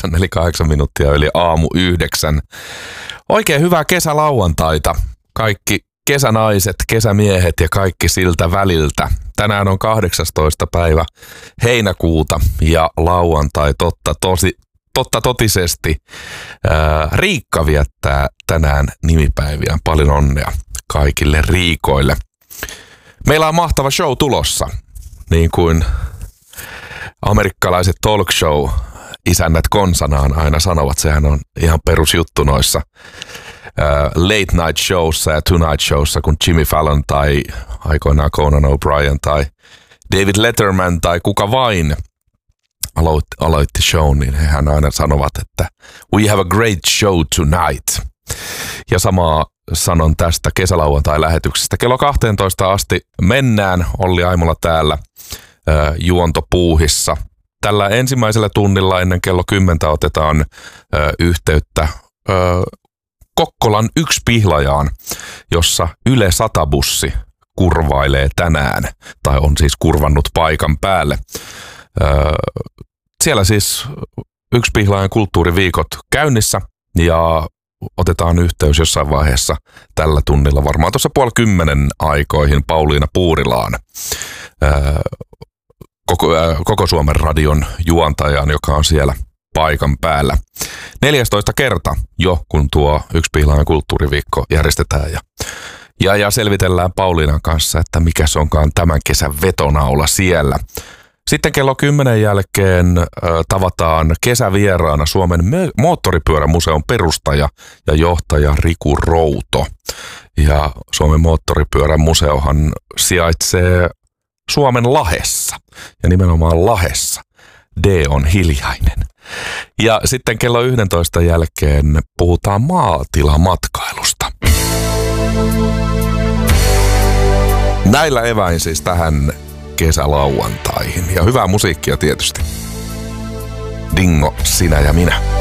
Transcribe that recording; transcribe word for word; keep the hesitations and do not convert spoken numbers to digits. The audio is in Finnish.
kahdeksan, eli kahdeksan minuuttia yli aamu yhdeksän. Oikein hyvää kesälauantaita. Kaikki kesänaiset, kesämiehet ja kaikki siltä väliltä. Tänään on kahdeksastoista päivä heinäkuuta ja lauantai totta, tosi, totta totisesti. Ää, Riikka viettää tänään nimipäiviään. Paljon onnea kaikille Riikoille. Meillä on mahtava show tulossa, niin kuin amerikkalaiset talk show isännät konsanaan aina sanovat. Sehän on ihan perusjuttu noissa uh, late night showssa ja tonight showssa, kun Jimmy Fallon tai aikoinaan Conan O'Brien tai David Letterman tai kuka vain aloitti, aloitti show, niin hehän aina sanovat, että we have a great show tonight. Ja samaa sanon tästä kesälauantai-lähetyksestä. Kello kahteentoista asti mennään. Olli Aimola täällä äh, juontopuuhissa. Tällä ensimmäisellä tunnilla ennen kello kymmentä otetaan äh, yhteyttä äh, Kokkolan yksi Pihlajaan, jossa Yle Sata-bussi kurvailee tänään, tai on siis kurvannut paikan päälle. Äh, siellä siis yksi Pihlajan kulttuuriviikot käynnissä, ja otetaan yhteys jossain vaiheessa tällä tunnilla, varmaan tuossa puoli kymmenen aikoihin Pauliina Puurilaan, ää, koko, ää, koko Suomen radion juontajan, joka on siellä paikan päällä. neljästoista kerta jo, kun tuo yksi Pihlajan kulttuuriviikko järjestetään ja, ja, ja selvitellään Pauliinan kanssa, että mikä se onkaan tämän kesän vetonaula siellä. Sitten kello kymmenen jälkeen äh, tavataan kesävieraana Suomen moottoripyörämuseon perustaja ja johtaja Riku Routo. Ja Suomen moottoripyörämuseohan sijaitsee Suomen Lahessa ja nimenomaan Lahessa. D on hiljainen. Ja sitten kello yhdentoista jälkeen puhutaan maatilamatkailusta. Näillä eväin siis tähän kesälauantaihin. Ja hyvää musiikkia tietysti. Dingo, sinä ja minä.